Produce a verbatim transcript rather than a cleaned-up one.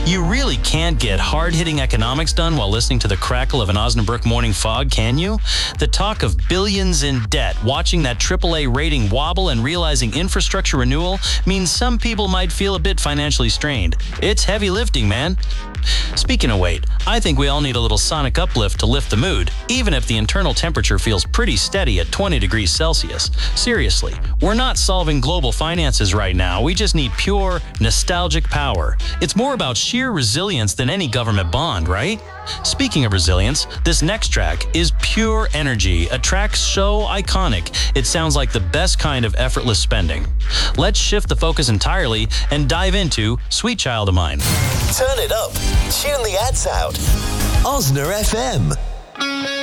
You really can't get hard-hitting economics done while listening to the crackle of an Osnabrück morning fog, can you? The talk of billions in debt, watching that triple A rating wobble, and realizing infrastructure renewal means some people might feel a bit financially strained. It's heavy lifting, man. Speaking of weight, I think we all need a little sonic uplift to lift the mood, even if the internal temperature feels pretty steady at twenty degrees Celsius. Seriously, we're not solving global finances right now. We just need pure, nostalgic power. It's more about sheer resilience than any government bond, right? Speaking of resilience, this next track is pure energy, a track so iconic, it sounds like the best kind of effortless spending. Let's shift the focus entirely and dive into Sweet Child of Mine. Turn it up. Tune the ads out. Osner F M.